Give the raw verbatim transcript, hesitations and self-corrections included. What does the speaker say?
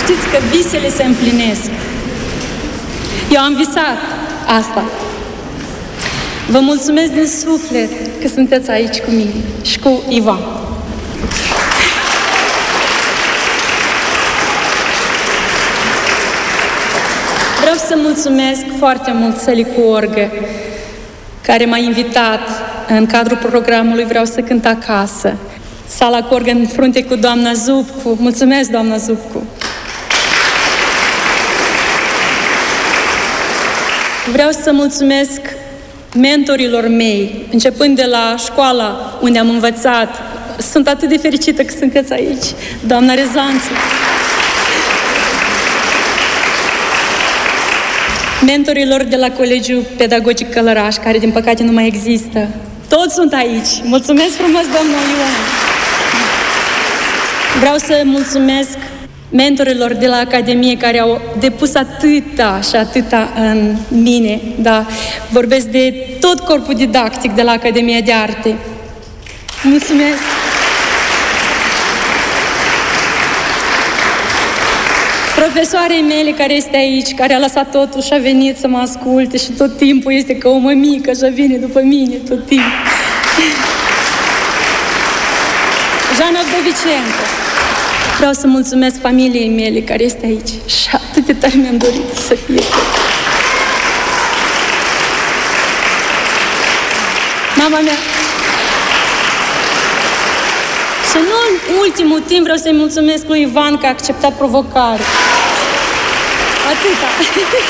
știți că visele se împlinesc. Eu am visat asta. Vă mulțumesc din suflet că sunteți aici cu mine și cu Ivan. Vreau să mulțumesc foarte mult Sălii cu Orgă, care m-a invitat în cadrul programului Vreau să cânt acasă. Sala cu orgă în frunte cu doamna Zupcu. Mulțumesc, doamna Zupcu! Vreau să mulțumesc mentorilor mei, începând de la școala unde am învățat. Sunt atât de fericită că sunteți aici, doamna Rezanță. Mentorilor de la Colegiul Pedagogic Călăraș, care din păcate nu mai există. Toți sunt aici. Mulțumesc frumos, doamna Ioana. Vreau să mulțumesc mentorilor de la Academie care au depus atâta și atâta în mine. Da, vorbesc de tot corpul didactic de la Academia de Arte. Mulțumesc! Profesoarei mele care este aici, care a lăsat totul și a venit să mă asculte și tot timpul este ca o mămică și vine după mine tot timpul. Jana Vdovicenko. Vreau să mulțumesc familiei mele care este aici și atât de tare mi-am dorit să fie tot. Mama mea. Și nu în ultimul timp vreau să-i mulțumesc lui Ivan că a acceptat provocarea. Atâta.